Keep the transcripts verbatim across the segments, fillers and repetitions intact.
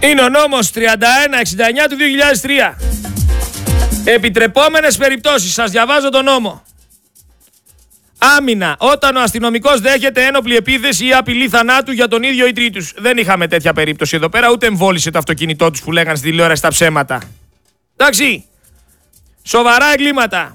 Είναι ο νόμος τριάντα ένα εξήντα εννιά του δύο χιλιάδες τρία. Επιτρεπόμενες περιπτώσεις. Σας διαβάζω τον νόμο. Άμυνα. Όταν ο αστυνομικός δέχεται ένοπλη επίθεση ή απειλή θανάτου για τον ίδιο ή τρίτους. Δεν είχαμε τέτοια περίπτωση εδώ πέρα, ούτε εμβόλισε το αυτοκίνητό τους που λέγανε στη τηλεόραση τα ψέματα. Εντάξει. Σοβαρά εγκλήματα.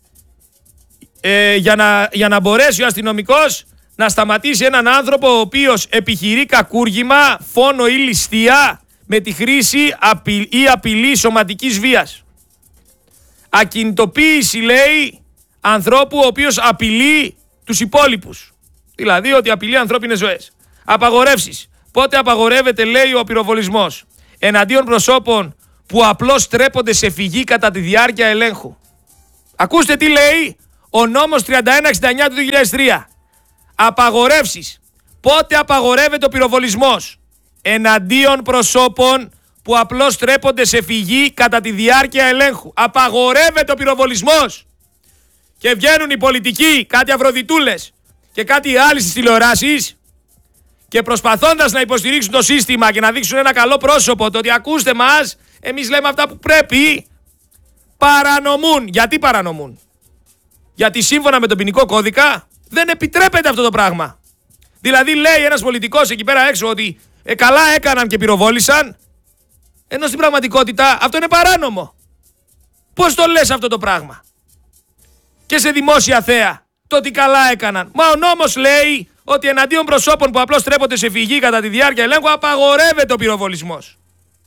Ε, για, να, για να μπορέσει ο αστυνομικός να σταματήσει έναν άνθρωπο ο οποίος επιχειρεί κακούργημα, φόνο ή ληστεία με τη χρήση απει, ή απειλή σωματικής βίας. Ακινητοποίηση, λέει, ανθρώπου ο οποίος απειλεί τους υπόλοιπους. Δηλαδή ότι απειλεί ανθρώπινες ζωές. Απαγορεύσεις. Πότε απαγορεύεται, λέει, ο πυροβολισμός? Εναντίον προσώπων που απλώς τρέπονται σε φυγή κατά τη διάρκεια ελέγχου. Ακούστε τι λέει ο νόμος τριάντα ένα εξήντα εννιά του δύο χιλιάδες τρία. Απαγορεύσεις. Πότε απαγορεύεται ο πυροβολισμός? Εναντίον προσώπων που απλώς τρέπονται σε φυγή κατά τη διάρκεια ελέγχου. Απαγορεύεται ο πυροβολισμός. Και βγαίνουν οι πολιτικοί, κάτι Αφροδιτούλες και κάτι άλλοι στις τηλεοράσεις, και προσπαθώντας να υποστηρίξουν το σύστημα και να δείξουν ένα καλό πρόσωπο, το ότι ακούστε μας, εμείς λέμε αυτά που πρέπει, παρανομούν. Γιατί παρανομούν? Γιατί σύμφωνα με τον ποινικό κώδικα δεν επιτρέπεται αυτό το πράγμα. Δηλαδή λέει ένας πολιτικός εκεί πέρα έξω ότι ε, καλά έκαναν και πυροβόλησαν, ενώ στην πραγματικότητα αυτό είναι παράνομο. Πώς το λες αυτό το πράγμα? Και σε δημόσια θέα, το ότι καλά έκαναν. Μα ο νόμος λέει ότι εναντίον προσώπων που απλώς τρέπονται σε φυγή κατά τη διάρκεια ελέγχου απαγορεύεται ο πυροβολισμός.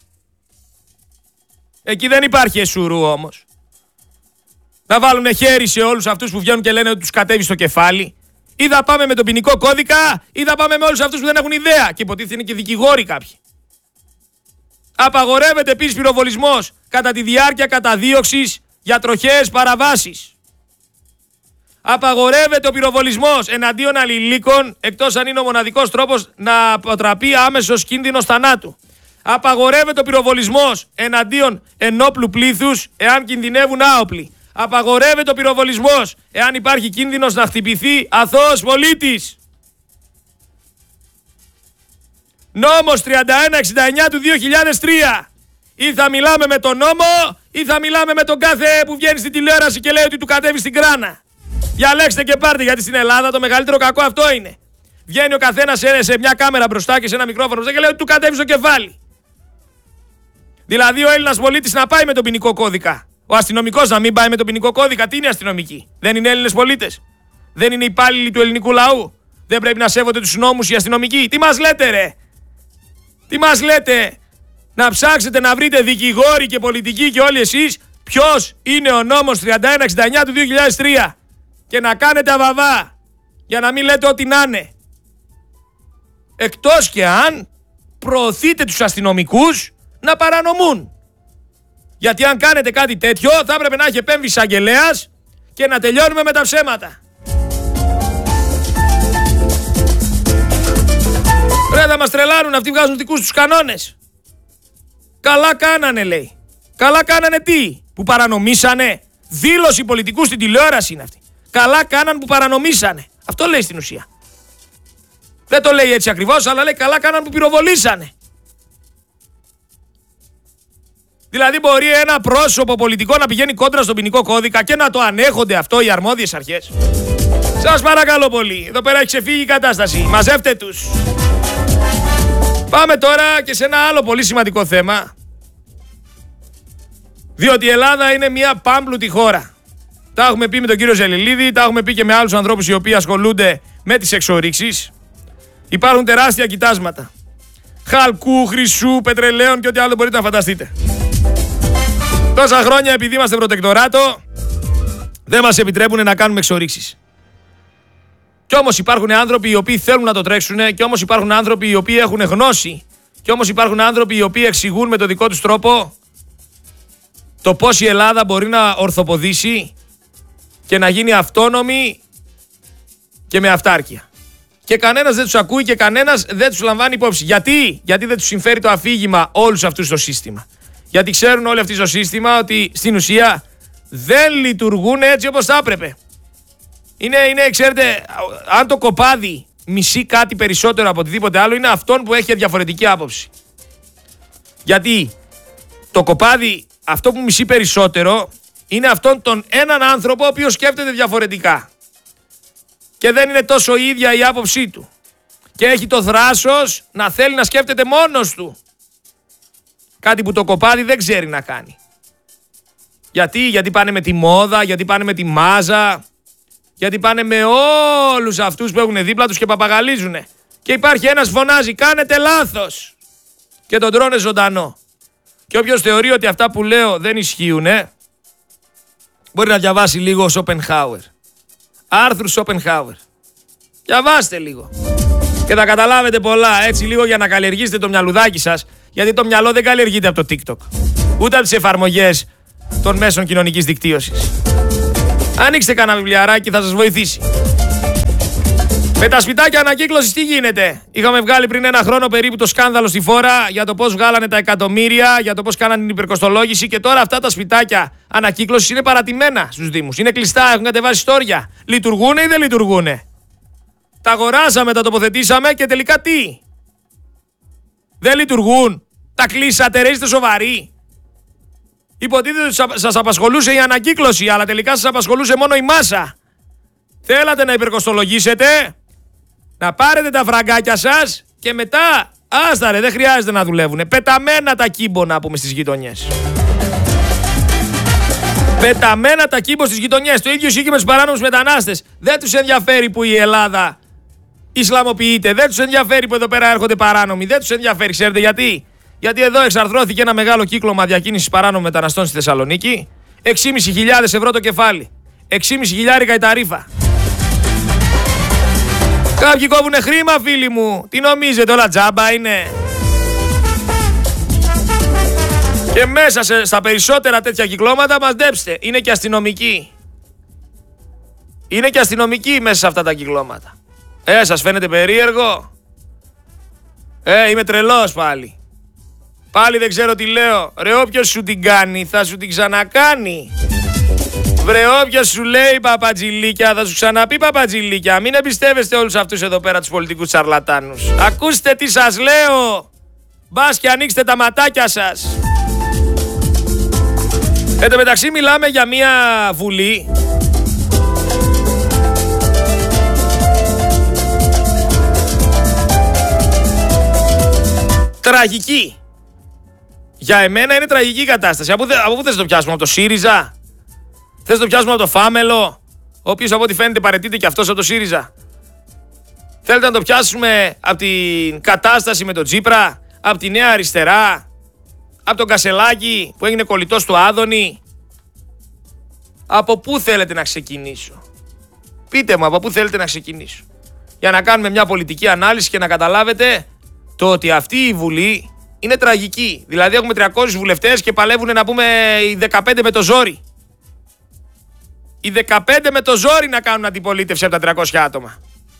Εκεί δεν υπάρχει εσουρού όμως. Να βάλουν χέρι σε όλους αυτούς που βγαίνουν και λένε ότι τους κατέβει στο κεφάλι. Ή θα πάμε με τον ποινικό κώδικα, ή θα πάμε με όλους αυτούς που δεν έχουν ιδέα. Και υποτίθεται είναι και δικηγόροι κάποιοι. Απαγορεύεται επίσης πυροβολισμός κατά τη διάρκεια καταδίωξης για τροχαίες παραβάσεις. Απαγορεύεται ο πυροβολισμός εναντίον αλληλίκων, εκτός αν είναι ο μοναδικός τρόπος να αποτραπεί άμεσος κίνδυνος θανάτου. Απαγορεύεται ο πυροβολισμός εναντίον ενόπλου πλήθους, εάν κινδυνεύουν άοπλοι. Απαγορεύεται ο πυροβολισμός εάν υπάρχει κίνδυνος να χτυπηθεί αθώος πολίτης. Νόμος τριάντα ένα εξήντα εννιά του δύο χιλιάδες τρία. Ή θα μιλάμε με τον νόμο, ή θα μιλάμε με τον κάθε που βγαίνει στην τηλεόραση και λέει ότι του κατέβει στην κράνα. Διαλέξτε και πάρτε, γιατί στην Ελλάδα το μεγαλύτερο κακό αυτό είναι. Βγαίνει ο καθένας σε μια κάμερα μπροστά και σε ένα μικρόφωνο μπροστά και λέει ότι του κατέβει στο κεφάλι. Δηλαδή ο Έλληνας πολίτης να πάει με τον ποινικό κώδικα. Ο αστυνομικός να μην πάει με τον ποινικό κώδικα. Τι είναι οι αστυνομικοί? Δεν είναι Έλληνες πολίτες? Δεν είναι υπάλληλοι του ελληνικού λαού? Δεν πρέπει να σέβονται τους νόμους οι αστυνομικοί? Τι μας λέτε, ρε? Τι μας λέτε? Να ψάξετε να βρείτε δικηγόροι και πολιτικοί και όλοι εσείς ποιος είναι ο νόμος τριάντα ένα εξήντα εννιά του δύο χιλιάδες τρία και να κάνετε αβαβά για να μην λέτε ό,τι να είναι. Εκτός και αν προωθείτε τους αστυνομικούς να παρανομούν. Γιατί αν κάνετε κάτι τέτοιο θα έπρεπε να έχει επέμβει εισαγγελέας και να τελειώνουμε με τα ψέματα. Ρε, θα μας τρελάνουν, αυτοί βγάζουν δικούς τους κανόνες. Καλά κάνανε, λέει. Καλά κάνανε τι? Που παρανομήσανε? Δήλωση πολιτικού στην τηλεόραση είναι αυτή. Καλά κάναν που παρανομήσανε. Αυτό λέει στην ουσία. Δεν το λέει έτσι ακριβώς, αλλά λέει καλά κάναν που πυροβολήσανε. Δηλαδή μπορεί ένα πρόσωπο πολιτικό να πηγαίνει κόντρα στον ποινικό κώδικα και να το ανέχονται αυτό οι αρμόδιες αρχές? Σας παρακαλώ πολύ. Εδώ πέρα έχει ξεφύγει η κατάσταση. Μαζεύτε τους. Πάμε τώρα και σε ένα άλλο πολύ σημαντικό θέμα. Διότι η Ελλάδα είναι μια πάμπλουτη χώρα. Τα έχουμε πει με τον κύριο Ζελιλίδη, τα έχουμε πει και με άλλους ανθρώπους οι οποίοι ασχολούνται με τις εξορίξεις. Υπάρχουν τεράστια κοιτάσματα. Χαλκού, χρυσού, πετρελαίων και ό,τι άλλο μπορείτε να φανταστείτε. Τόσα χρόνια επειδή είμαστε προτεκτοράτο δεν μας επιτρέπουν να κάνουμε εξορίξεις. Κι όμως υπάρχουν άνθρωποι οι οποίοι θέλουν να το τρέξουν, κι όμως υπάρχουν άνθρωποι οι οποίοι έχουν γνώση, κι όμως υπάρχουν άνθρωποι οι οποίοι εξηγούν με το δικό τους τρόπο το πώς η Ελλάδα μπορεί να ορθοποδήσει και να γίνει αυτόνομη και με αυτάρκεια. Και κανένας δεν τους ακούει και κανένας δεν τους λαμβάνει υπόψη. Γιατί? Γιατί δεν τους συμφέρει το αφήγημα όλους αυτούς στο σύστημα. Γιατί ξέρουν όλοι αυτοί στο σύστημα ότι στην ουσία δεν λειτουργούν έτσι όπως θα έπρεπε. Είναι, είναι, ξέρετε, αν το κοπάδι μισεί κάτι περισσότερο από οτιδήποτε άλλο, είναι αυτόν που έχει διαφορετική άποψη. Γιατί το κοπάδι αυτό που μισεί περισσότερο είναι αυτόν τον έναν άνθρωπο ο οποίος σκέφτεται διαφορετικά. Και δεν είναι τόσο η ίδια η άποψή του. Και έχει το θράσος να θέλει να σκέφτεται μόνος του. Κάτι που το κοπάδι δεν ξέρει να κάνει. Γιατί, γιατί πάνε με τη μόδα, γιατί πάνε με τη μάζα, γιατί πάνε με όλους αυτούς που έχουν δίπλα τους και παπαγαλίζουνε. Και υπάρχει ένας φωνάζει, κάνετε λάθος. Και τον τρώνε ζωντανό. Και όποιος θεωρεί ότι αυτά που λέω δεν ισχύουνε, μπορεί να διαβάσει λίγο Σόπενχάουερ. Άρθρου Σόπενχάουερ. Διαβάστε λίγο. Και θα καταλάβετε πολλά, έτσι λίγο για να καλλιεργήσετε το μυαλουδάκι σας, γιατί το μυαλό δεν καλλιεργείται από το TikTok. Ούτε από τις εφαρμογές των μέσων κοινωνικής δικτύωσης. Ανοίξτε κανένα βιβλιαράκι, θα σας βοηθήσει. Με τα σπιτάκια ανακύκλωσης τι γίνεται? Είχαμε βγάλει πριν ένα χρόνο περίπου το σκάνδαλο στη Φόρα για το πώς βγάλανε τα εκατομμύρια, για το πώς κάνανε την υπερκοστολόγηση και τώρα αυτά τα σπιτάκια ανακύκλωσης είναι παρατημένα στους Δήμους. Είναι κλειστά, έχουν κατεβάσει στόρια. Λειτουργούνε ή δεν λειτουργούνε? Τα αγοράσαμε, τα τοποθετήσαμε και τελικά τι? Δεν λειτουργούν. Τα κλείσατε, ρε, είστε σοβαροί? Υποτίθεται ότι σας απασχολούσε η ανακύκλωση, αλλά τελικά σας απασχολούσε μόνο η μάσα. Θέλατε να υπερκοστολογήσετε, να πάρετε τα φραγκάκια σας και μετά, άστα ρε, δεν χρειάζεται να δουλεύουνε. Πεταμένα τα κύμπο να πούμε στις γειτονιές. Πεταμένα τα κύμπο στις γειτονιές. Το ίδιο ισχύει και με τους παράνομους μετανάστες. Δεν τους ενδιαφέρει που η Ελλάδα Ισλαμοποιείται. Δεν τους ενδιαφέρει που εδώ πέρα έρχονται παράνομοι. Δεν τους ενδιαφέρει, ξέρετε γιατί? Γιατί εδώ εξαρθρώθηκε ένα μεγάλο κύκλωμα διακίνησης παράνομων μεταναστών στη Θεσσαλονίκη. έξι χιλιάδες πεντακόσια ευρώ το κεφάλι. έξι χιλιάδες πεντακόσια η ταρίφα. Κάποιοι κόβουνε χρήμα, φίλοι μου. Τι νομίζετε, όλα τζάμπα είναι? Και μέσα σε, στα περισσότερα τέτοια κυκλώματα μαντέψτε, είναι και αστυνομικοί. Είναι και αστυνομικοί μέσα σε αυτά τα κυκλώματα. Ε, σας φαίνεται περίεργο? Ε, είμαι τρελός πάλι. Πάλι δεν ξέρω τι λέω. Ρε, όποιος σου την κάνει θα σου την ξανακάνει. Βρε, όποιος σου λέει παπατζηλίκια θα σου ξαναπεί παπατζηλίκια. Μην εμπιστεύεστε όλους αυτούς εδώ πέρα τους πολιτικούς τσαρλατάνους. Ακούστε τι σας λέω. Μπας και ανοίξτε τα ματάκια σας. Εν τω μεταξύ μιλάμε για μια βουλή τραγική. Για εμένα είναι τραγική κατάσταση. Από, από πού θες να το πιάσουμε? Από το ΣΥΡΙΖΑ? Θες να το πιάσουμε από το Φάμελο, ο οποίος από ό,τι φαίνεται παραιτείται και αυτός από το ΣΥΡΙΖΑ? Θέλετε να το πιάσουμε από την κατάσταση με τον Τσίπρα, από τη Νέα Αριστερά, από τον Κασελάκη που έγινε κολλητός του Άδωνη? Από πού θέλετε να ξεκινήσω? Πείτε μου από πού θέλετε να ξεκινήσω, για να κάνουμε μια πολιτική ανάλυση και να καταλάβετε το ότι αυτή η Βουλή είναι τραγική. Δηλαδή έχουμε τριακόσιους βουλευτές και παλεύουν να πούμε οι δεκαπέντε με το ζόρι. Οι δεκαπέντε με το ζόρι να κάνουν αντιπολίτευση από τα τριακόσια άτομα.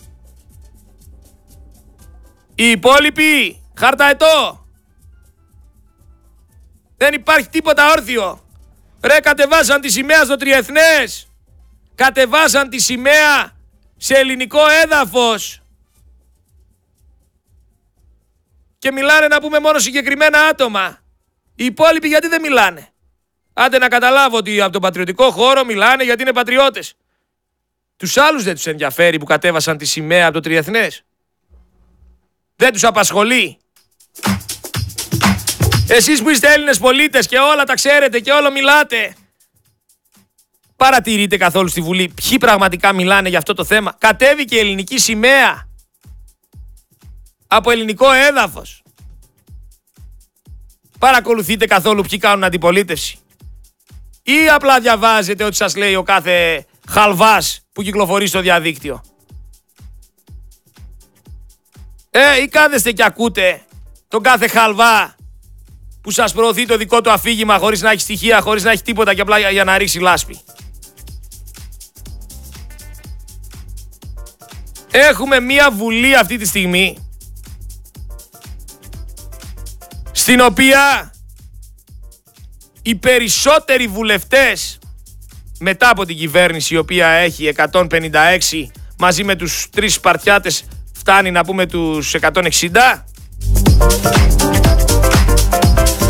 Οι υπόλοιποι χαρταετό. Δεν υπάρχει τίποτα όρθιο. Ρε, κατεβάσαν τη σημαία στο τριεθνές. Κατεβάσαν τη σημαία σε ελληνικό έδαφος. Και μιλάνε να πούμε μόνο συγκεκριμένα άτομα. Οι υπόλοιποι γιατί δεν μιλάνε? Άντε να καταλάβω ότι από τον πατριωτικό χώρο μιλάνε γιατί είναι πατριώτες. Τους άλλους δεν τους ενδιαφέρει που κατέβασαν τη σημαία από το τριεθνές? Δεν τους απασχολεί? Εσείς που είστε Έλληνες πολίτες και όλα τα ξέρετε και όλο μιλάτε, παρατηρείτε καθόλου στη Βουλή ποιοι πραγματικά μιλάνε για αυτό το θέμα? Κατέβηκε η ελληνική σημαία από ελληνικό έδαφος. Παρακολουθείτε καθόλου ποιοι κάνουν αντιπολίτευση? Ή απλά διαβάζετε ό,τι σας λέει ο κάθε χαλβάς που κυκλοφορεί στο διαδίκτυο? Ε, ή κάθεστε και ακούτε τον κάθε χαλβά που σας προωθεί το δικό του αφήγημα χωρίς να έχει στοιχεία, χωρίς να έχει τίποτα και απλά για, για να ρίξει λάσπη? Έχουμε μία Βουλή αυτή τη στιγμή στην οποία οι περισσότεροι βουλευτές μετά από την κυβέρνηση, η οποία έχει εκατόν πενήντα έξι, μαζί με τους τρεις Σπαρτιάτες φτάνει να πούμε τους εκατόν εξήντα,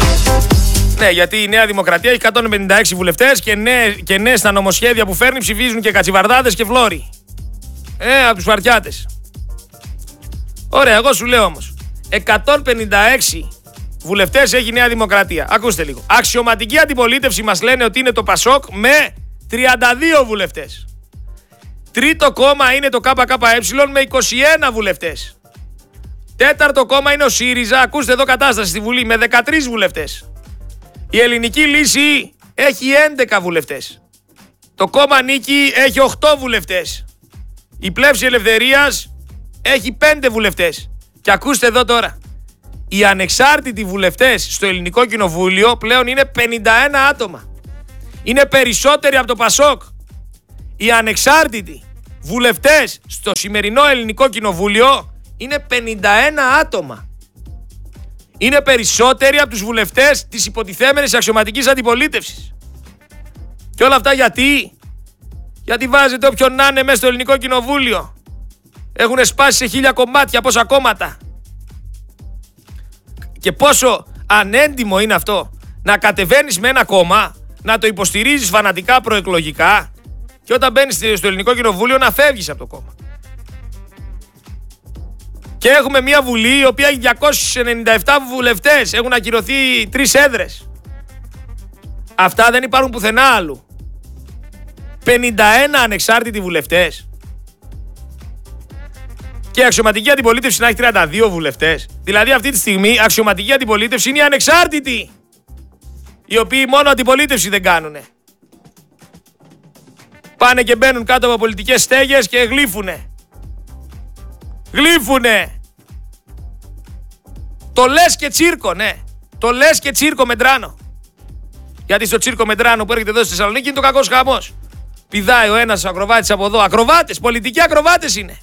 Ναι, γιατί η Νέα Δημοκρατία έχει εκατόν πενήντα έξι βουλευτές και ναι, και ναι στα νομοσχέδια που φέρνει ψηφίζουν και κατσιβαρδάδες και φλόροι. Ε, από τους βαρτιάτες. Ωραία, εγώ σου λέω όμως. εκατόν πενήντα έξι βουλευτές έχει η Νέα Δημοκρατία. Ακούστε λίγο. Αξιωματική αντιπολίτευση μας λένε ότι είναι το Πασόκ με τριάντα δύο βουλευτές. Τρίτο κόμμα είναι το ΚΚΕ με είκοσι ένα βουλευτές. Τέταρτο κόμμα είναι ο ΣΥΡΙΖΑ, ακούστε εδώ κατάσταση στη Βουλή, με δεκατρείς βουλευτές. Η Ελληνική Λύση έχει έντεκα βουλευτές. Το κόμμα Νίκη έχει οκτώ βουλευτές. Η Πλεύση Ελευθερίας έχει πέντε βουλευτές. Και ακούστε εδώ τώρα. Οι ανεξάρτητοι βουλευτές στο Ελληνικό Κοινοβούλιο πλέον είναι πενήντα ένα άτομα. Είναι περισσότεροι από το Πασόκ. Οι ανεξάρτητοι βουλευτές στο σημερινό Ελληνικό Κοινοβούλιο είναι πενήντα ένα άτομα. Είναι περισσότεροι από τους βουλευτές της υποτιθέμενης αξιωματικής αντιπολίτευσης. Και όλα αυτά γιατί? Γιατί βάζετε όποιον να είναι μέσα στο Ελληνικό Κοινοβούλιο. Έχουν σπάσει σε χίλια κομμάτια πόσα κόμματα. Και πόσο ανέντιμο είναι αυτό να κατεβαίνεις με ένα κόμμα, να το υποστηρίζεις φανατικά προεκλογικά και όταν μπαίνεις στο Ελληνικό Κοινοβούλιο να φεύγεις από το κόμμα. Και έχουμε μια Βουλή η οποία έχει διακόσιους ενενήντα επτά βουλευτές. Έχουν ακυρωθεί τρεις έδρες. Αυτά δεν υπάρχουν πουθενά άλλου. πενήντα ένα ανεξάρτητοι βουλευτές. Και η αξιωματική αντιπολίτευση να έχει τριάντα δύο βουλευτές. Δηλαδή αυτή τη στιγμή η αξιωματική αντιπολίτευση είναι οι ανεξάρτητοι. Οι οποίοι μόνο αντιπολίτευση δεν κάνουνε. Πάνε και μπαίνουν κάτω από πολιτικές στέγες και γλύφουνε. Γλύφουνε. Το λες και τσίρκο, ναι. Το λες και τσίρκο Μεντράνο. Γιατί στο τσίρκο Μεντράνο που έρχεται εδώ στη Θεσσαλονίκη είναι το κακός χαμός. Πηδάει ο ένας ακροβάτης από εδώ. Ακροβάτες, πολιτικοί ακροβάτες είναι.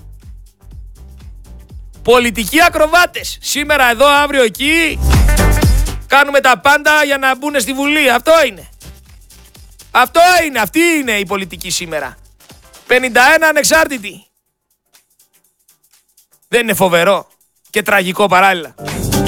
Πολιτικοί ακροβάτες. Σήμερα εδώ, αύριο εκεί. Κάνουμε τα πάντα για να μπουν στη Βουλή. Αυτό είναι. Αυτό είναι. Αυτή είναι η πολιτική σήμερα. πενήντα ένα ανεξάρτητοι. Δεν είναι φοβερό και τραγικό παράλληλα?